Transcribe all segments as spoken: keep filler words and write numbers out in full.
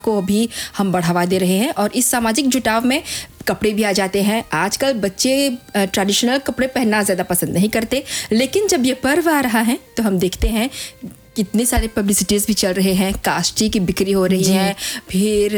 को भी हम बढ़ावा दे रहे हैं और इस सामाजिक जुटाव में कपड़े भी आ जाते हैं। आजकल बच्चे ट्रेडिशनल कपड़े पहनना ज़्यादा पसंद नहीं करते, लेकिन जब ये पर्व आ रहा है तो हम देखते हैं कितने सारे पब्लिसिटीज़ भी चल रहे हैं, काष्टी की बिक्री हो रही है, फिर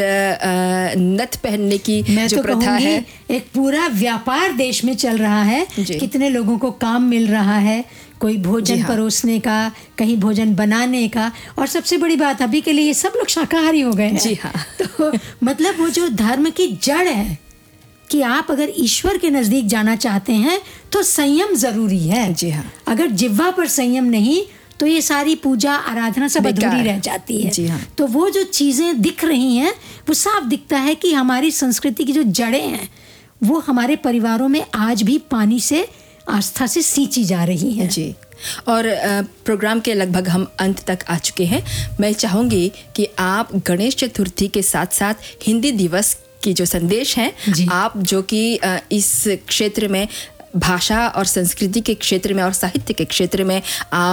नथ पहनने की जो तो प्रथा है, एक पूरा व्यापार देश में चल रहा है। कितने लोगों को काम मिल रहा है, कोई भोजन हाँ। परोसने का, कहीं भोजन बनाने का, और सबसे बड़ी बात अभी के लिए ये सब लोग शाकाहारी हो गए हैं। जी हाँ। तो मतलब वो जो धर्म की जड़ है कि आप अगर ईश्वर के नज़दीक जाना चाहते हैं तो संयम ज़रूरी है। जी हाँ। अगर जिह्वा पर संयम नहीं तो ये सारी पूजा आराधना सब अधूरी रह जाती है। जी हाँ। तो वो जो चीज़ें दिख रही हैं वो साफ दिखता है कि हमारी संस्कृति की जो जड़ें हैं वो हमारे परिवारों में आज भी पानी से, आस्था से सींची जा रही हैं। जी। और प्रोग्राम के लगभग हम अंत तक आ चुके हैं। मैं चाहूँगी कि आप गणेश चतुर्थी के साथ साथ हिंदी दिवस की जो संदेश हैं, आप जो कि इस क्षेत्र में, भाषा और संस्कृति के क्षेत्र में और साहित्य के क्षेत्र में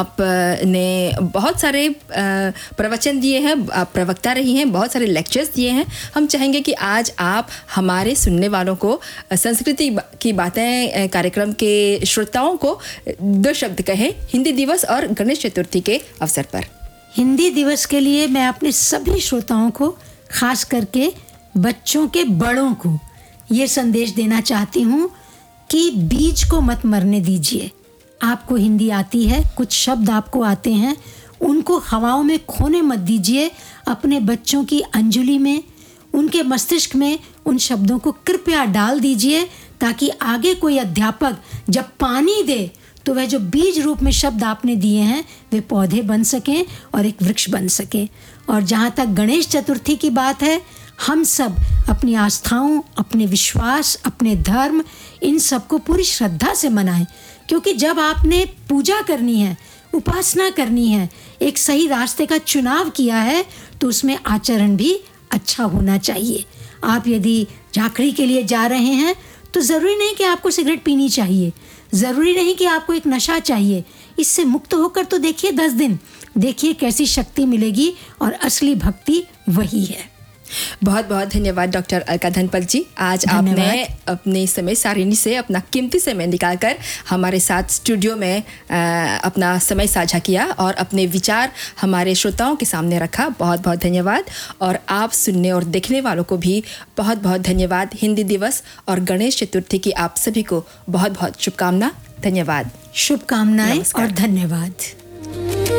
आपने बहुत सारे प्रवचन दिए हैं, आप प्रवक्ता रही हैं, बहुत सारे लेक्चर्स दिए हैं। हम चाहेंगे कि आज आप हमारे सुनने वालों को संस्कृति की बातें कार्यक्रम के श्रोताओं को दो शब्द कहें हिंदी दिवस और गणेश चतुर्थी के अवसर पर। हिंदी दिवस के लिए मैं अपने सभी श्रोताओं को, खास करके बच्चों के बड़ों को ये संदेश देना चाहती हूँ कि बीज को मत मरने दीजिए। आपको हिंदी आती है, कुछ शब्द आपको आते हैं, उनको हवाओं में खोने मत दीजिए। अपने बच्चों की अंजलि में, उनके मस्तिष्क में उन शब्दों को कृपया डाल दीजिए, ताकि आगे कोई अध्यापक जब पानी दे तो वह जो बीज रूप में शब्द आपने दिए हैं वे पौधे बन सकें और एक वृक्ष बन सके। और जहाँ तक गणेश चतुर्थी की बात है, हम सब अपनी आस्थाओं, अपने विश्वास, अपने धर्म, इन सब को पूरी श्रद्धा से मनाएं, क्योंकि जब आपने पूजा करनी है, उपासना करनी है, एक सही रास्ते का चुनाव किया है तो उसमें आचरण भी अच्छा होना चाहिए। आप यदि झांकड़ी के लिए जा रहे हैं तो ज़रूरी नहीं कि आपको सिगरेट पीनी चाहिए, ज़रूरी नहीं कि आपको एक नशा चाहिए। इससे मुक्त होकर तो देखिए दस दिन, देखिए कैसी शक्ति मिलेगी, और असली भक्ति वही है। बहुत बहुत धन्यवाद डॉक्टर अलका धनपत जी। आज आपने अपने समय सारिणी से अपना कीमती समय निकालकर हमारे साथ स्टूडियो में आ, अपना समय साझा किया और अपने विचार हमारे श्रोताओं के सामने रखा। बहुत बहुत धन्यवाद। और आप सुनने और देखने वालों को भी बहुत बहुत धन्यवाद। हिंदी दिवस और गणेश चतुर्थी की आप सभी को बहुत बहुत शुभकामना। धन्यवाद। शुभकामनाएं और धन्यवाद।